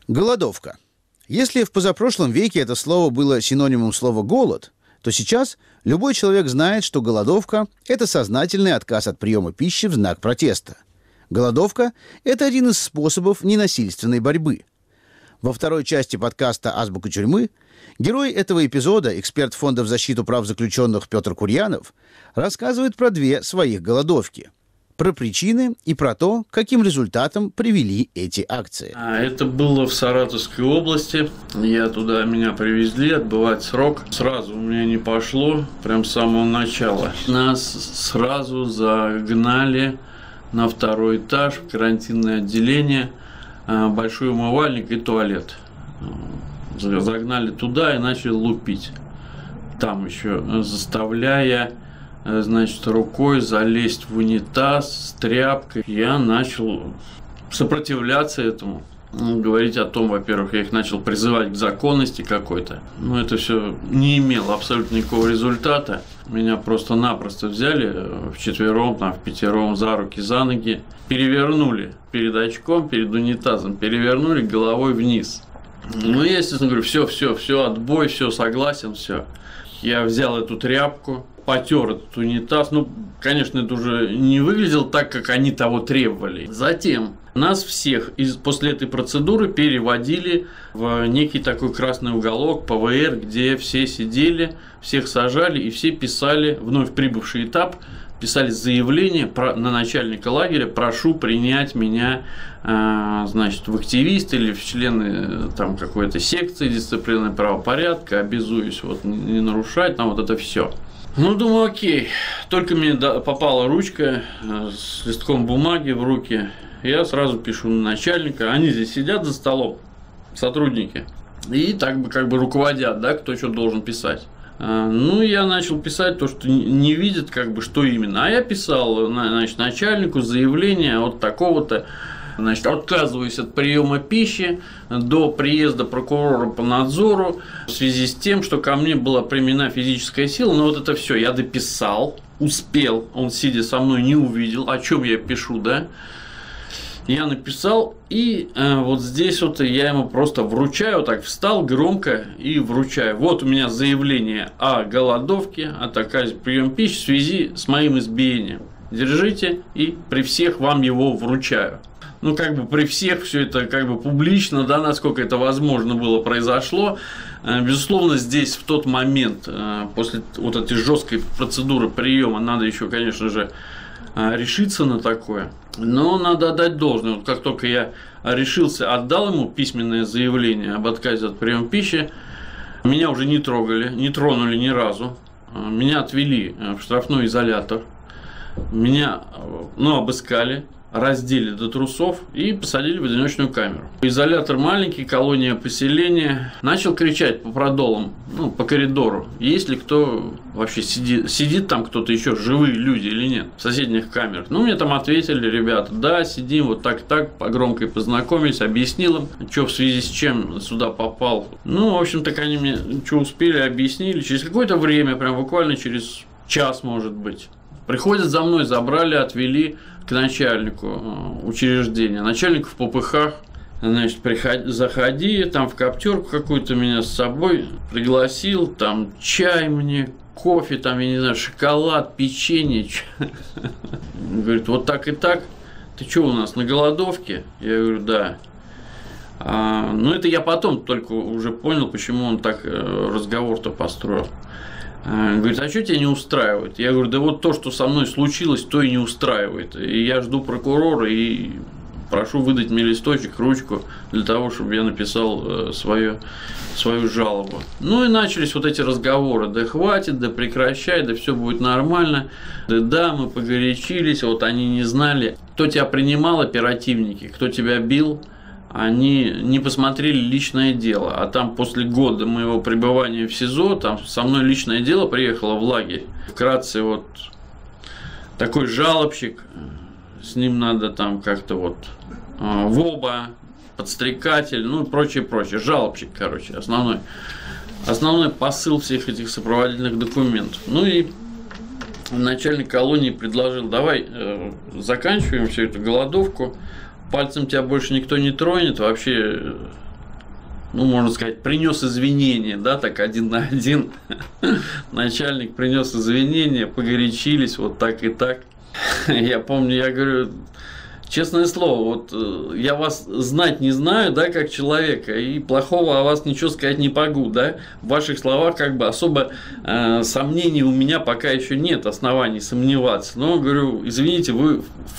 Голодовка. Если в позапрошлом веке это слово было синонимом слова «голод», то сейчас любой человек знает, что голодовка – это сознательный отказ от приема пищи в знак протеста. Голодовка – это один из способов ненасильственной борьбы. Во второй части подкаста «Азбука тюрьмы» герой этого эпизода, эксперт Фонда в защиту прав заключенных Петр Курьянов, рассказывает про две своих голодовки. Про причины и про то, каким результатом привели эти акции. Это было в Саратовской области. Меня привезли отбывать срок. Сразу у меня не пошло, прям с самого начала. Нас сразу загнали на второй этаж, в карантинное отделение, большой умывальник и туалет. Загнали туда и начали лупить. Там еще заставляя, рукой залезть в унитаз с тряпкой. Я начал сопротивляться этому. Говорить о том, во-первых, я их начал призывать к законности какой-то. Но это все не имело абсолютно никакого результата. Меня просто-напросто взяли вчетвером, впятером за руки, за ноги. Перевернули перед очком, перед унитазом. Перевернули головой вниз. Ну, я, естественно, говорю, все, отбой, все, согласен, все. Я взял эту тряпку, потер этот унитаз. Конечно, это уже не выглядело так, как они того требовали. Затем нас всех после этой процедуры переводили в некий такой красный уголок, ПВР, где все сидели, всех сажали и все писали, вновь прибывший этап, писали заявление на начальника лагеря: прошу принять меня, в активисты или в члены какой-то секции дисциплинарного правопорядка, обязуюсь не нарушать, это все. Думаю, окей. Только мне попала ручка с листком бумаги в руки, я сразу пишу на начальника. Они здесь сидят за столом, сотрудники, и руководят, кто что должен писать. Я начал писать то, что не видят, что именно. А я писал, начальнику заявление от такого-то. Отказываюсь от приема пищи до приезда прокурора по надзору в связи с тем, что ко мне была применена физическая сила. Это все я дописал, успел, он, сидя со мной, не увидел, о чем я пишу, Я написал, и здесь я ему просто вручаю, встал громко и вручаю. Вот у меня заявление о голодовке, о отказе от приема пищи в связи с моим избиением. Держите, и при всех вам его вручаю. При всех все это публично, насколько это возможно было, произошло. Безусловно, здесь в тот момент, после этой жесткой процедуры приема, надо еще, конечно же, решиться на такое. Но надо отдать должное. Как только я решился, отдал ему письменное заявление об отказе от приема пищи, меня уже не трогали, не тронули ни разу. Меня отвели в штрафной изолятор. Меня обыскали, раздели до трусов и посадили в одиночную камеру. Изолятор маленький, колония поселения. Начал кричать по продолам, по коридору, есть ли кто вообще сидит там кто-то еще, живые люди или нет, в соседних камерах. Мне там ответили ребята: да, сидим, так, по громкой познакомились, объяснил им, что в связи с чем сюда попал. В общем-то, они мне что успели, объяснили. Через какое-то время, прям буквально через час, может быть, приходят за мной, забрали, отвели к начальнику учреждения. Начальник в попыхах, заходи, в коптерку какую-то меня с собой пригласил, чай мне, кофе, шоколад, печенье. Говорит, вот так и так, ты что у нас на голодовке? Я говорю, да. Это я потом только уже понял, почему он так разговор-то построил. Говорит, а что тебя не устраивает? Я говорю, да то, что со мной случилось, то и не устраивает. И я жду прокурора и прошу выдать мне листочек, ручку для того, чтобы я написал свою жалобу. И начались эти разговоры. Да хватит, да прекращай, да все будет нормально. Да, мы погорячились, они не знали. Кто тебя принимал, оперативники, кто тебя бил, они не посмотрели личное дело. А там после года моего пребывания в СИЗО, со мной личное дело приехало в лагерь. Вкратце, такой жалобщик, с ним надо как-то ВОБА, подстрекатель, прочее. Жалобщик, основной посыл всех этих сопроводительных документов. И начальник колонии предложил: давай заканчиваем всю эту голодовку. Пальцем тебя больше никто не тронет, вообще ну, можно сказать, принес извинения, да, так 1 на 1. Начальник принес извинения, погорячились, вот так и так. Я помню, я говорю, честное слово, вот я вас знать не знаю, да, как человека, и плохого о вас ничего сказать не могу, да. В ваших словах как бы особо сомнений у меня пока еще нет, оснований сомневаться. Но, говорю, извините, вы